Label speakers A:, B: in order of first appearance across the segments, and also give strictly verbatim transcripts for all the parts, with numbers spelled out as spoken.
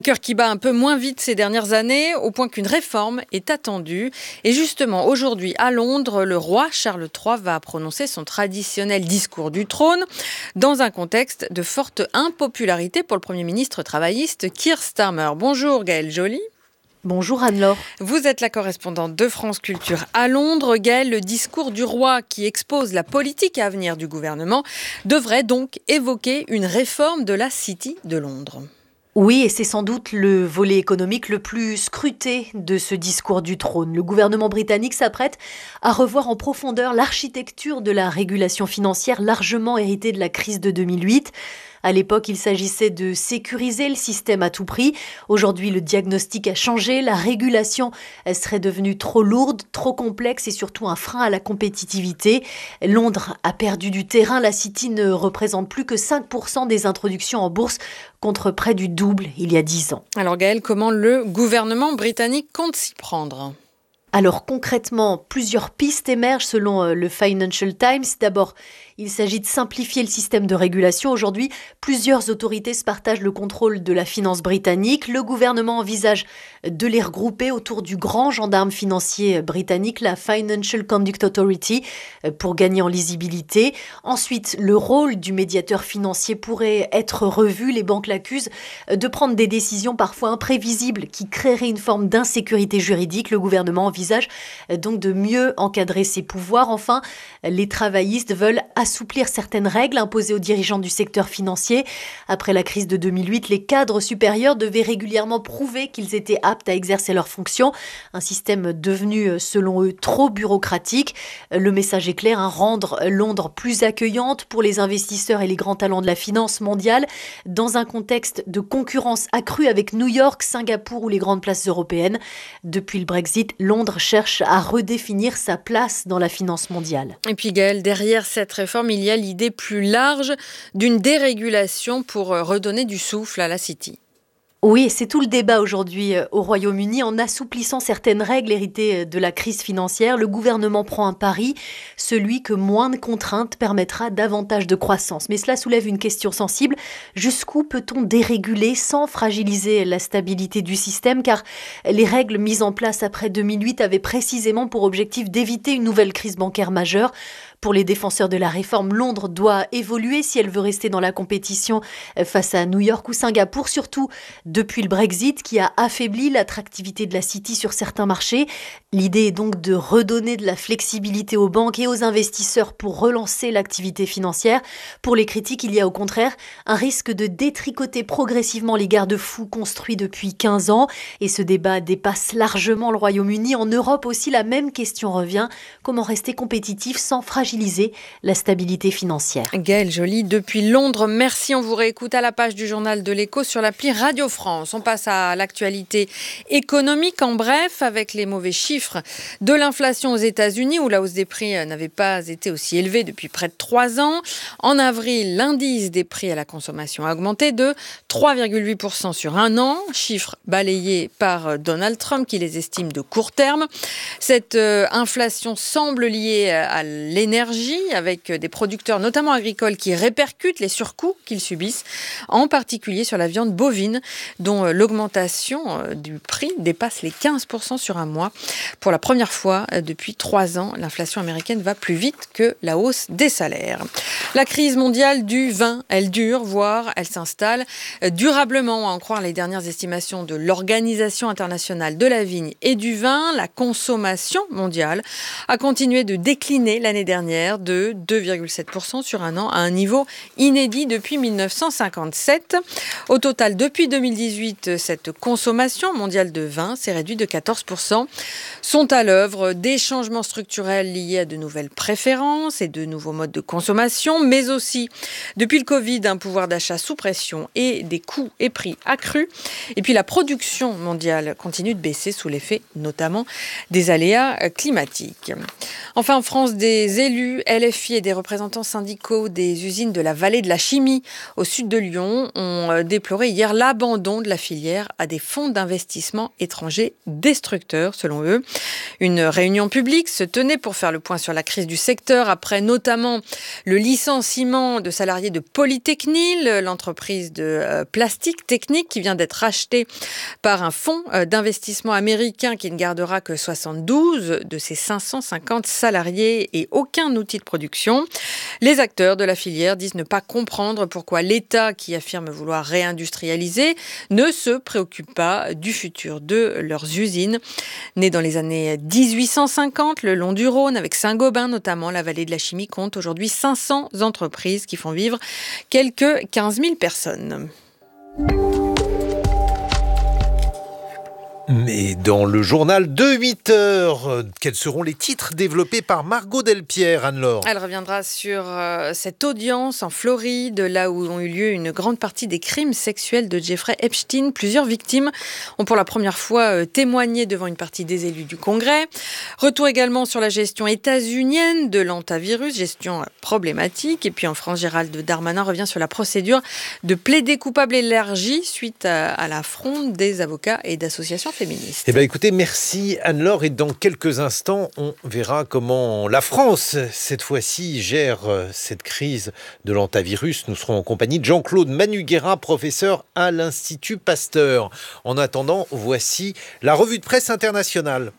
A: Cœur qui bat un peu moins vite ces dernières années, au point qu'une réforme est attendue. Et justement, aujourd'hui, à Londres, le roi Charles trois va prononcer son traditionnel discours du trône dans un contexte de forte impopularité pour le Premier ministre travailliste Keir Starmer. Bonjour Gaëlle Joly.
B: Bonjour Anne-Laure.
A: Vous êtes la correspondante de France Culture à Londres. Gaëlle, le discours du roi qui expose la politique à venir du gouvernement devrait donc évoquer une réforme de la City de Londres.
B: Oui, et c'est sans doute le volet économique le plus scruté de ce discours du trône. Le gouvernement britannique s'apprête à revoir en profondeur l'architecture de la régulation financière largement héritée de la crise de deux mille huit. À l'époque, il s'agissait de sécuriser le système à tout prix. Aujourd'hui, le diagnostic a changé. La régulation elle serait devenue trop lourde, trop complexe et surtout un frein à la compétitivité. Londres a perdu du terrain. La City ne représente plus que cinq pour cent des introductions en bourse contre près du double il y a dix ans.
A: Alors Gaëlle, comment le gouvernement britannique compte s'y prendre ?
B: Alors concrètement, plusieurs pistes émergent selon le Financial Times. D'abord, il s'agit de simplifier le système de régulation. Aujourd'hui, plusieurs autorités se partagent le contrôle de la finance britannique. Le gouvernement envisage de les regrouper autour du grand gendarme financier britannique, la Financial Conduct Authority, pour gagner en lisibilité. Ensuite, le rôle du médiateur financier pourrait être revu. Les banques l'accusent de prendre des décisions parfois imprévisibles qui créeraient une forme d'insécurité juridique. Le gouvernement envisage donc de mieux encadrer ses pouvoirs. Enfin, les travaillistes veulent assouplir certaines règles imposées aux dirigeants du secteur financier. Après la crise de deux mille huit, les cadres supérieurs devaient régulièrement prouver qu'ils étaient aptes à exercer leurs fonctions. Un système devenu, selon eux, trop bureaucratique. Le message est clair, hein, rendre Londres plus accueillante pour les investisseurs et les grands talents de la finance mondiale dans un contexte de concurrence accrue avec New York, Singapour ou les grandes places européennes. Depuis le Brexit, Londres cherche à redéfinir sa place dans la finance mondiale.
A: Et puis Gaëlle, derrière cette réforme, il y a l'idée plus large d'une dérégulation pour redonner du souffle à la City.
B: Oui, c'est tout le débat aujourd'hui au Royaume-Uni. En assouplissant certaines règles héritées de la crise financière, le gouvernement prend un pari, celui que moins de contraintes permettra davantage de croissance. Mais cela soulève une question sensible. Jusqu'où peut-on déréguler sans fragiliser la stabilité du système ? Car les règles mises en place après deux mille huit avaient précisément pour objectif d'éviter une nouvelle crise bancaire majeure. Pour les défenseurs de la réforme, Londres doit évoluer si elle veut rester dans la compétition face à New York ou Singapour, surtout depuis le Brexit qui a affaibli l'attractivité de la City sur certains marchés. L'idée est donc de redonner de la flexibilité aux banques et aux investisseurs pour relancer l'activité financière. Pour les critiques, il y a au contraire un risque de détricoter progressivement les garde-fous construits depuis quinze ans. Et ce débat dépasse largement le Royaume-Uni. En Europe aussi, la même question revient. Comment rester compétitif sans fragiliser la stabilité financière.
A: Gaëlle Joly, depuis Londres, merci. On vous réécoute à la page du journal de l'Écho sur l'appli Radio France. On passe à l'actualité économique en bref, avec les mauvais chiffres de l'inflation aux États-Unis, où la hausse des prix n'avait pas été aussi élevée depuis près de trois ans. En avril, l'indice des prix à la consommation a augmenté de trois virgule huit pour cent sur un an, chiffre balayé par Donald Trump qui les estime de court terme. Cette euh, inflation semble liée à l'énergie, avec des producteurs, notamment agricoles, qui répercutent les surcoûts qu'ils subissent, en particulier sur la viande bovine, dont l'augmentation du prix dépasse les quinze pour cent sur un mois. Pour la première fois depuis trois ans, l'inflation américaine va plus vite que la hausse des salaires. La crise mondiale du vin, elle dure, voire elle s'installe durablement, à en croire les dernières estimations de l'Organisation internationale de la vigne et du vin. La consommation mondiale a continué de décliner l'année dernière de deux virgule sept pour cent sur un an à un niveau inédit depuis mille neuf cent cinquante-sept. Au total, depuis deux mille dix-huit, cette consommation mondiale de vin s'est réduite de quatorze pour cent. Sont à l'œuvre des changements structurels liés à de nouvelles préférences et de nouveaux modes de consommation, mais aussi, depuis le Covid, un pouvoir d'achat sous pression et des coûts et prix accrus. Et puis la production mondiale continue de baisser sous l'effet notamment des aléas climatiques. Enfin, en France, des élus élus L F I et des représentants syndicaux des usines de la vallée de la chimie au sud de Lyon ont déploré hier l'abandon de la filière à des fonds d'investissement étrangers destructeurs, selon eux. Une réunion publique se tenait pour faire le point sur la crise du secteur, après notamment le licenciement de salariés de Polytechnil, l'entreprise de plastique technique qui vient d'être rachetée par un fonds d'investissement américain qui ne gardera que soixante-douze de ses cinq cent cinquante salariés et aucun outil de production. Les acteurs de la filière disent ne pas comprendre pourquoi l'État, qui affirme vouloir réindustrialiser, ne se préoccupe pas du futur de leurs usines. Nées dans les années dix-huit cent cinquante, le long du Rhône, avec Saint-Gobain notamment, la vallée de la chimie compte aujourd'hui cinq cents entreprises qui font vivre quelques quinze mille personnes.
C: Mais dans le journal de huit heures, quels seront les titres développés par Margot Delpierre, Anne-Laure ?
A: Elle reviendra sur euh, cette audience en Floride, là où ont eu lieu une grande partie des crimes sexuels de Jeffrey Epstein. Plusieurs victimes ont pour la première fois euh, témoigné devant une partie des élus du Congrès. Retour également sur la gestion états-unienne de l'hantavirus, gestion euh, problématique. Et puis en France, Gérald Darmanin revient sur la procédure de plaider coupable élargie suite à, à la fronde des avocats et d'associations féministes.
C: Eh bien, écoutez, merci Anne-Laure. Et dans quelques instants, on verra comment la France, cette fois-ci, gère cette crise de l'hantavirus. Nous serons en compagnie de Jean-Claude Manuguera, professeur à l'Institut Pasteur. En attendant, voici la revue de presse internationale.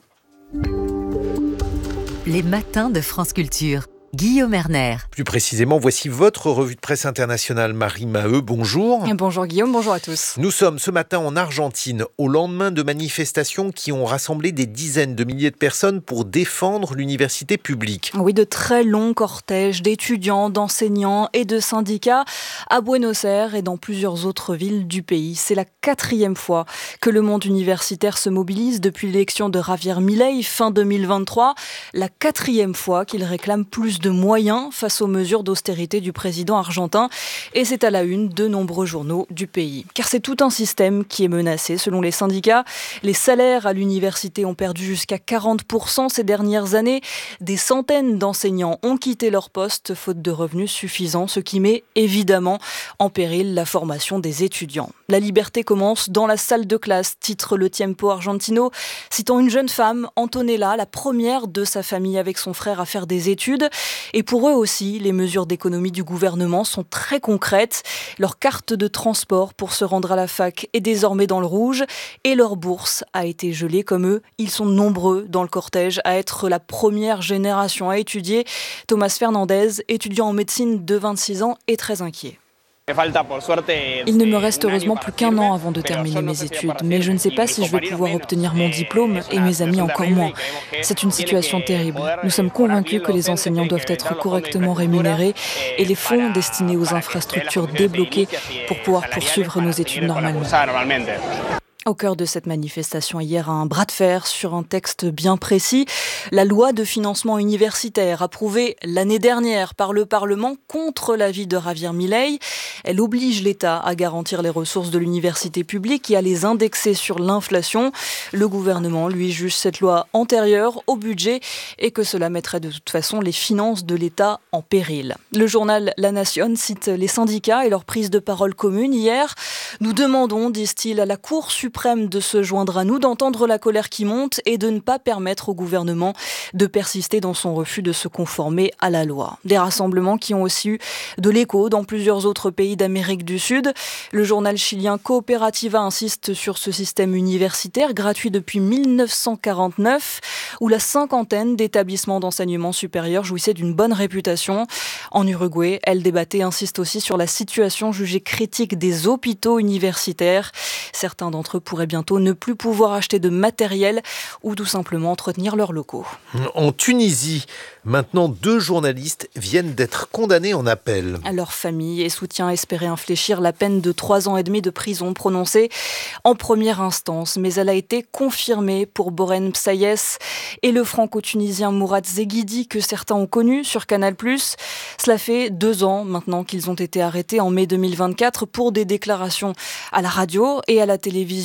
D: Les matins de France Culture. Guillaume Erner.
C: Plus précisément, voici votre revue de presse internationale. Marie Maheu, bonjour.
E: Bonjour Guillaume, bonjour à tous.
C: Nous sommes ce matin en Argentine, au lendemain de manifestations qui ont rassemblé des dizaines de milliers de personnes pour défendre l'université publique.
E: Oui, de très longs cortèges d'étudiants, d'enseignants et de syndicats à Buenos Aires et dans plusieurs autres villes du pays. C'est la quatrième fois que le monde universitaire se mobilise depuis l'élection de Javier Milei fin deux mille vingt-trois. La quatrième fois qu'il réclame plus de moyens face aux mesures d'austérité du président argentin. Et c'est à la une de nombreux journaux du pays. Car c'est tout un système qui est menacé. Selon les syndicats, les salaires à l'université ont perdu jusqu'à quarante pour cent ces dernières années. Des centaines d'enseignants ont quitté leur poste faute de revenus suffisants, ce qui met évidemment en péril la formation des étudiants. La liberté commence dans la salle de classe, titre le Tiempo Argentino, citant une jeune femme, Antonella, la première de sa famille avec son frère à faire des études. Et pour eux aussi, les mesures d'économie du gouvernement sont très concrètes. Leur carte de transport pour se rendre à la fac est désormais dans le rouge et leur bourse a été gelée. Comme eux, ils sont nombreux dans le cortège à être la première génération à étudier. Thomas Fernandez, étudiant en médecine de vingt-six ans, est très inquiet. Il ne me reste heureusement plus qu'un an avant de terminer mes études, mais je ne sais pas si je vais pouvoir obtenir mon diplôme et mes amis encore moins. C'est une situation terrible. Nous sommes convaincus que les enseignants doivent être correctement rémunérés et les fonds destinés aux infrastructures débloqués pour pouvoir poursuivre nos études normalement. Au cœur de cette manifestation hier, un bras de fer sur un texte bien précis. La loi de financement universitaire approuvée l'année dernière par le Parlement contre l'avis de Javier Milei. Elle oblige l'État à garantir les ressources de l'université publique et à les indexer sur l'inflation. Le gouvernement, lui, juge cette loi antérieure au budget et que cela mettrait de toute façon les finances de l'État en péril. Le journal La Nation cite les syndicats et leur prise de parole commune hier. Nous demandons, disent-ils, à la Cour suprême de se joindre à nous, d'entendre la colère qui monte et de ne pas permettre au gouvernement de persister dans son refus de se conformer à la loi. Des rassemblements qui ont aussi eu de l'écho dans plusieurs autres pays d'Amérique du Sud. Le journal chilien Cooperativa insiste sur ce système universitaire gratuit depuis mille neuf cent quarante-neuf où la cinquantaine d'établissements d'enseignement supérieur jouissaient d'une bonne réputation. En Uruguay, El Debate insiste aussi sur la situation jugée critique des hôpitaux universitaires. Certains d'entre eux pourraient bientôt ne plus pouvoir acheter de matériel ou tout simplement entretenir leurs locaux.
C: En Tunisie, maintenant deux journalistes viennent d'être condamnés en appel.
E: Leur famille et soutien espéraient infléchir la peine de trois ans et demi de prison prononcée en première instance, mais elle a été confirmée pour Boren Psayes et le franco-tunisien Mourad Zeghidi que certains ont connu sur Canal plus. Cela fait deux ans maintenant qu'ils ont été arrêtés en mai deux mille vingt-quatre pour des déclarations à la radio et à la télévision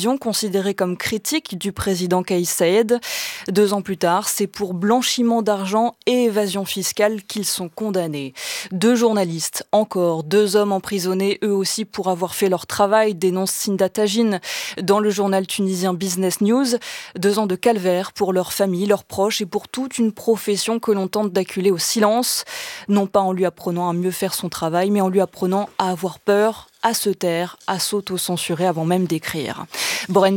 E: décision considérée comme critique du président Kais Saied. Deux ans plus tard, c'est pour blanchiment d'argent et évasion fiscale qu'ils sont condamnés. Deux journalistes, encore, deux hommes emprisonnés eux aussi pour avoir fait leur travail, dénonce Sinda Tagine dans le journal tunisien Business News. Deux ans de calvaire pour leurs familles, leurs proches et pour toute une profession que l'on tente d'acculer au silence. Non pas en lui apprenant à mieux faire son travail, mais en lui apprenant à avoir peur, à se taire, à s'auto-censurer avant même d'écrire. Borène